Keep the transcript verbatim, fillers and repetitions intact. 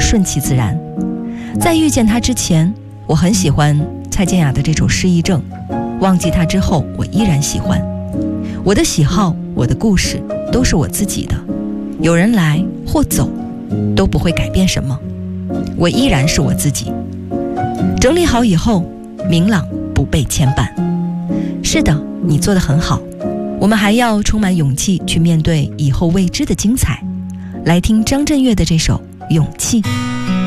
顺其自然。在遇见他之前，我很喜欢蔡健雅的这首《失忆症》，忘记他之后，我依然喜欢。我的喜好，我的故事，都是我自己的，有人来或走，都不会改变什么，我依然是我自己。整理好以后，明朗不被牵绊。是的，你做得很好，我们还要充满勇气去面对以后未知的精彩。来听张震岳的这首《勇气》。